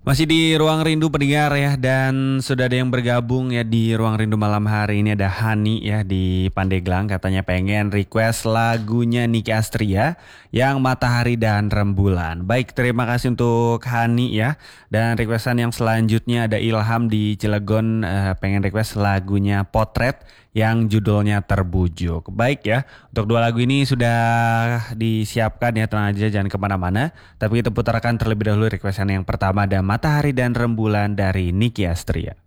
Masih di Ruang Rindu pendengar ya, dan sudah ada yang bergabung ya di Ruang Rindu malam hari ini. Ada Hani ya di Pandeglang, katanya pengen request lagunya Niki Astria yang Matahari dan Rembulan. Baik, terima kasih untuk Hani ya. Dan requestan yang selanjutnya ada Ilham di Cilegon, pengen request lagunya Potret yang judulnya Terbujuk. Baik ya, untuk dua lagu ini sudah disiapkan ya, tenang aja jangan kemana-mana. Tapi kita putarkan terlebih dahulu requestan yang pertama, ada Matahari dan Rembulan dari Niki Astria.